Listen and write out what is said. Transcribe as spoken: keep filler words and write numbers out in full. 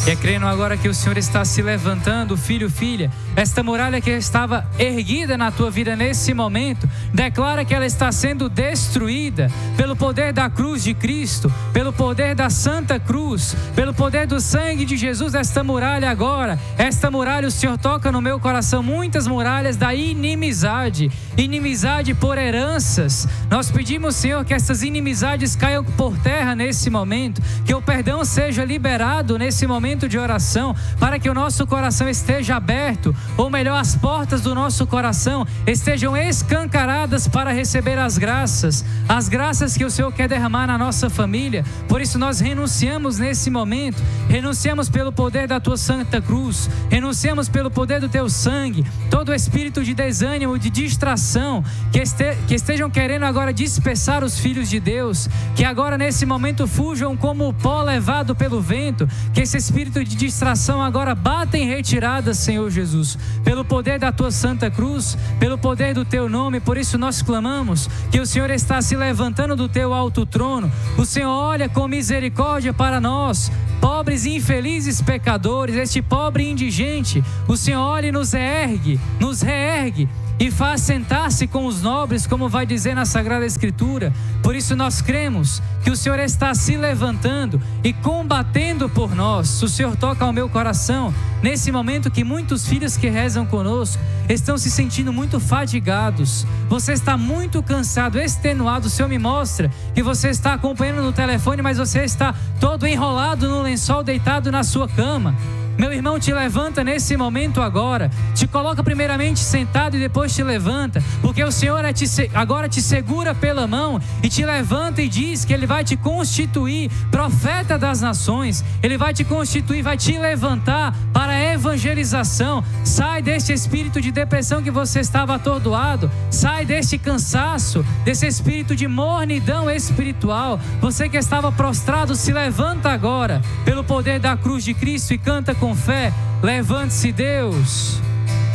E é crendo agora que o Senhor está se levantando, filho, filha. Esta muralha que estava erguida na tua vida nesse momento, declara que ela está sendo destruída pelo poder da cruz de Cristo, pelo poder da Santa Cruz, pelo poder do sangue de Jesus. Esta muralha agora, esta muralha o Senhor toca no meu coração, muitas muralhas da inimizade, inimizade por heranças. Nós pedimos, Senhor, que essas inimizades caiam por terra nesse momento, que o perdão seja liberado nesse momento de oração, para que o nosso coração esteja aberto, ou melhor, as portas do nosso coração estejam escancaradas para receber as graças, as graças que o Senhor quer derramar na nossa família. Por isso nós renunciamos nesse momento, renunciamos pelo poder da tua Santa Cruz, renunciamos pelo poder do teu sangue, todo espírito de desânimo, de distração, que, este, que estejam querendo agora dispersar os filhos de Deus, que agora nesse momento fujam como o pó levado pelo vento, que esse espírito de distração agora bata em retirada, Senhor Jesus, pelo poder da tua Santa Cruz, pelo poder do teu nome. Por isso nós clamamos que o Senhor está se levantando do teu alto trono. O Senhor olha com misericórdia para nós, pobres e infelizes pecadores, este pobre indigente. O Senhor olha e nos ergue, nos reergue e faz sentar-se com os nobres, como vai dizer na Sagrada Escritura. Por isso nós cremos que o Senhor está se levantando e combatendo por nós. O Senhor toca ao meu coração nesse momento que muitos filhos que rezam conosco estão se sentindo muito fadigados. Você está muito cansado, extenuado. O Senhor me mostra que você está acompanhando no telefone, mas você está todo enrolado no lençol, deitado na sua cama. Meu irmão, te levanta nesse momento agora, te coloca primeiramente sentado e depois te levanta, porque o Senhor é te, agora te segura pela mão e te levanta e diz que Ele vai te constituir profeta das nações. Ele vai te constituir, vai te levantar para a evangelização. Sai deste espírito de depressão que você estava atordoado, sai deste cansaço, desse espírito de mornidão espiritual. Você que estava prostrado, se levanta agora pelo poder da cruz de Cristo e canta com fé: levante-se, Deus.